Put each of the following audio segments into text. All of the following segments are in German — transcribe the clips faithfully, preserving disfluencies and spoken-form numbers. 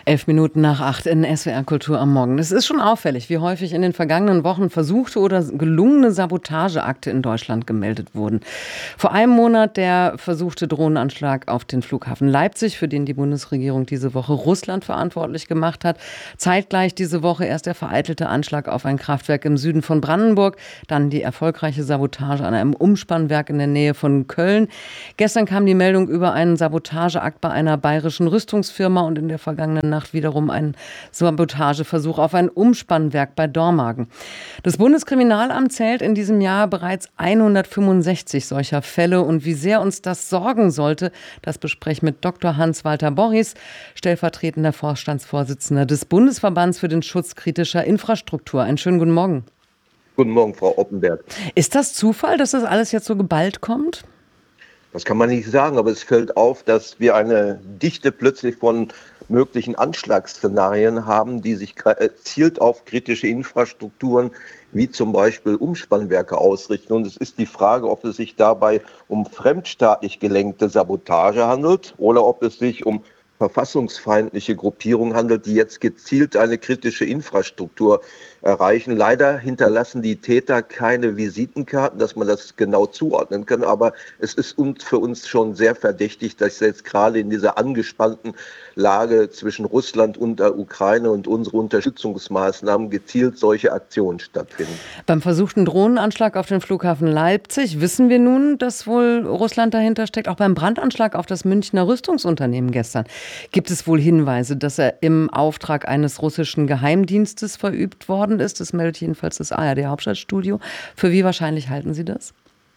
Elf Minuten nach acht in S W R Kultur am Morgen. Es ist schon auffällig, wie häufig in den vergangenen Wochen versuchte oder gelungene Sabotageakte in Deutschland gemeldet wurden. Vor einem Monat der versuchte Drohnenanschlag auf den Flughafen Leipzig, für den die Bundesregierung diese Woche Russland verantwortlich gemacht hat. Zeitgleich diese Woche erst der vereitelte Anschlag auf ein Kraftwerk im Süden von Brandenburg, dann die erfolgreiche Sabotage an einem Umspannwerk in der Nähe von Köln. Gestern kam die Meldung über einen Sabotageakt bei einer bayerischen Rüstungsfirma und in der vergangenen Nacht wiederum ein Sabotageversuch auf ein Umspannwerk bei Dormagen. Das Bundeskriminalamt zählt in diesem Jahr bereits hundertfünfundsechzig solcher Fälle. Und wie sehr uns das sorgen sollte, das bespreche ich mit Doktor Hans-Walter Borries, stellvertretender Vorstandsvorsitzender des Bundesverbands für den Schutz kritischer Infrastruktur. Einen schönen guten Morgen. Guten Morgen, Frau Oppenberg. Ist das Zufall, dass das alles jetzt so geballt kommt? Das kann man nicht sagen, aber es fällt auf, dass wir eine Dichte plötzlich von möglichen Anschlagsszenarien haben, die sich gezielt auf kritische Infrastrukturen wie zum Beispiel Umspannwerke ausrichten. Und es ist die Frage, ob es sich dabei um fremdstaatlich gelenkte Sabotage handelt oder ob es sich um verfassungsfeindliche Gruppierungen handelt, die jetzt gezielt eine kritische Infrastruktur erreichen. Leider hinterlassen die Täter keine Visitenkarten, dass man das genau zuordnen kann. Aber es ist uns, für uns schon sehr verdächtig, dass jetzt gerade in dieser angespannten Lage zwischen Russland und der Ukraine und unsere Unterstützungsmaßnahmen gezielt solche Aktionen stattfinden. Beim versuchten Drohnenanschlag auf den Flughafen Leipzig wissen wir nun, dass wohl Russland dahinter steckt. Auch beim Brandanschlag auf das Münchner Rüstungsunternehmen gestern gibt es wohl Hinweise, dass er im Auftrag eines russischen Geheimdienstes verübt worden ist. Das meldet jedenfalls das A R D-Hauptstadtstudio. Für wie wahrscheinlich halten Sie das?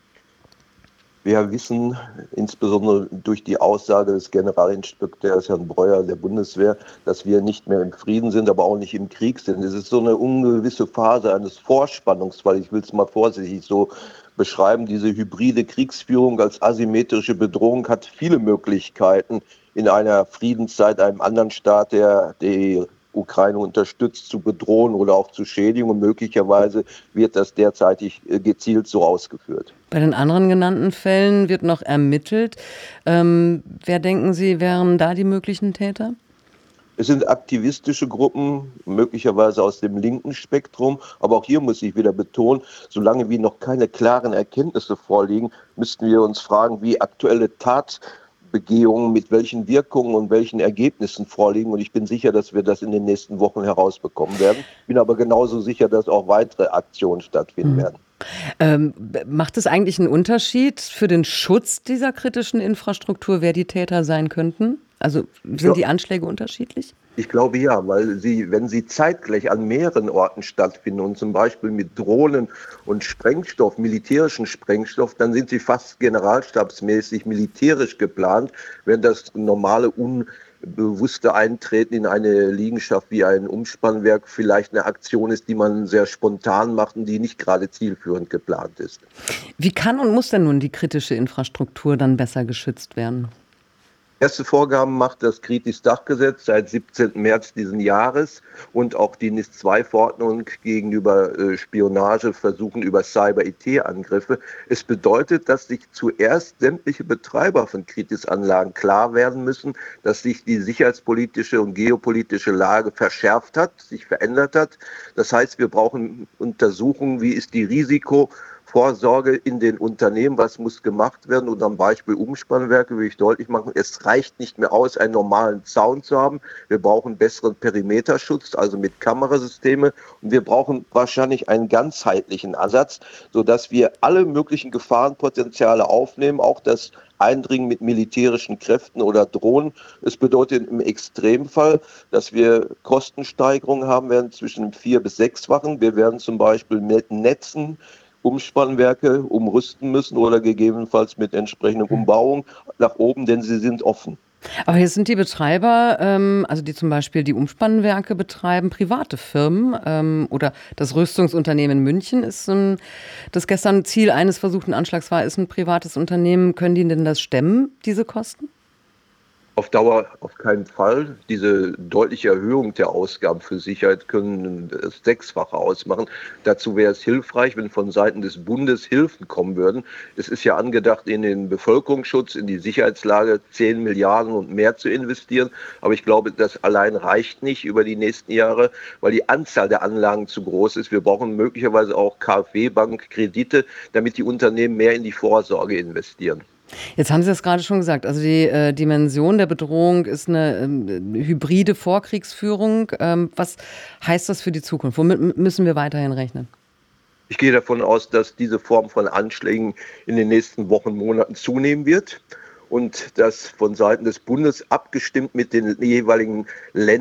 Wir wissen, insbesondere durch die Aussage des Generalinspekteurs Herrn Breuer der Bundeswehr, dass wir nicht mehr im Frieden sind, aber auch nicht im Krieg sind. Es ist so eine ungewisse Phase eines Vorspannungsfalls. Ich will es mal vorsichtig so beschreiben. Diese hybride Kriegsführung als asymmetrische Bedrohung hat viele Möglichkeiten, in einer Friedenszeit einem anderen Staat, der die Ukraine unterstützt, zu bedrohen oder auch zu schädigen. Und möglicherweise wird das derzeitig gezielt so ausgeführt. Bei den anderen genannten Fällen wird noch ermittelt. Ähm, wer denken Sie, wären da die möglichen Täter? Es sind aktivistische Gruppen, möglicherweise aus dem linken Spektrum. Aber auch hier muss ich wieder betonen, solange wir noch keine klaren Erkenntnisse vorliegen, müssten wir uns fragen, wie aktuelle Tatbegehungen mit welchen Wirkungen und welchen Ergebnissen vorliegen. Und ich bin sicher, dass wir das in den nächsten Wochen herausbekommen werden. Bin aber genauso sicher, dass auch weitere Aktionen stattfinden mhm. werden. Ähm, macht es eigentlich einen Unterschied für den Schutz dieser kritischen Infrastruktur, wer die Täter sein könnten? Also sind ja. die Anschläge unterschiedlich? Ich glaube ja, weil sie, wenn sie zeitgleich an mehreren Orten stattfinden und zum Beispiel mit Drohnen und Sprengstoff, militärischen Sprengstoff, dann sind sie fast generalstabsmäßig militärisch geplant, wenn das normale unbewusste Eintreten in eine Liegenschaft wie ein Umspannwerk vielleicht eine Aktion ist, die man sehr spontan macht und die nicht gerade zielführend geplant ist. Wie kann und muss denn nun die kritische Infrastruktur dann besser geschützt werden? Erste Vorgaben macht das Kritis-Dach-Gesetz seit siebzehnten März diesen Jahres und auch die N I S zwei Verordnung gegenüber äh, Spionageversuchen über Cyber-I T-Angriffe. Es bedeutet, dass sich zuerst sämtliche Betreiber von Kritis-Anlagen klar werden müssen, dass sich die sicherheitspolitische und geopolitische Lage verschärft hat, sich verändert hat. Das heißt, wir brauchen Untersuchungen, wie ist die Risiko- Vorsorge in den Unternehmen, was muss gemacht werden, und am Beispiel Umspannwerke will ich deutlich machen, es reicht nicht mehr aus, einen normalen Zaun zu haben. Wir brauchen besseren Perimeterschutz, also mit Kamerasysteme, und wir brauchen wahrscheinlich einen ganzheitlichen Ansatz, sodass wir alle möglichen Gefahrenpotenziale aufnehmen, auch das Eindringen mit militärischen Kräften oder Drohnen. Es bedeutet im Extremfall, dass wir Kostensteigerungen haben werden zwischen vier- bis sechsfachen. Wir werden zum Beispiel mit Netzen Umspannwerke umrüsten müssen oder gegebenenfalls mit entsprechenden Umbauungen nach oben, denn sie sind offen. Aber hier sind die Betreiber, ähm, also die zum Beispiel die Umspannwerke betreiben, private Firmen ähm, oder das Rüstungsunternehmen in München ist, ähm, das gestern Ziel eines versuchten Anschlags war, ist ein privates Unternehmen. Können die denn das stemmen, diese Kosten? Auf Dauer auf keinen Fall. Diese deutliche Erhöhung der Ausgaben für Sicherheit können das Sechsfache ausmachen. Dazu wäre es hilfreich, wenn von Seiten des Bundes Hilfen kommen würden. Es ist ja angedacht, in den Bevölkerungsschutz, in die Sicherheitslage zehn Milliarden und mehr zu investieren. Aber ich glaube, das allein reicht nicht über die nächsten Jahre, weil die Anzahl der Anlagen zu groß ist. Wir brauchen möglicherweise auch KfW-Bank-Kredite, damit die Unternehmen mehr in die Vorsorge investieren. Jetzt haben Sie das gerade schon gesagt. Also die äh, Dimension der Bedrohung ist eine ähm, hybride Vorkriegsführung. Ähm, was heißt das für die Zukunft? Womit m- müssen wir weiterhin rechnen? Ich gehe davon aus, dass diese Form von Anschlägen in den nächsten Wochen, Monaten zunehmen wird und dass von Seiten des Bundes abgestimmt mit den jeweiligen Ländern